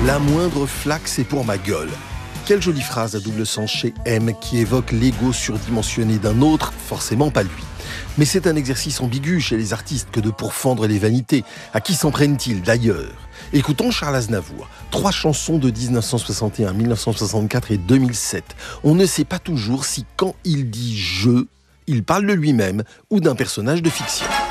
La moindre flaque, c'est pour ma gueule. Quelle jolie phrase à double sens chez M qui évoque l'ego surdimensionné d'un autre, forcément pas lui. Mais c'est un exercice ambigu chez les artistes que de pourfendre les vanités. À qui s'en prennent-ils d'ailleurs ? Écoutons Charles Aznavour. 3 chansons de 1961, 1964 et 2007. On ne sait pas toujours si quand il dit « je », il parle de lui-même ou d'un personnage de fiction.